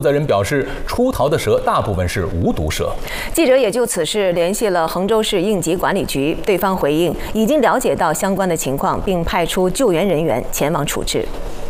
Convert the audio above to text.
负责人表示，出逃的蛇大部分是无毒蛇。 记者也就此事联系了衡州市应急管理局，对方回应已经了解到相关的情况，并派出救援人员前往处置。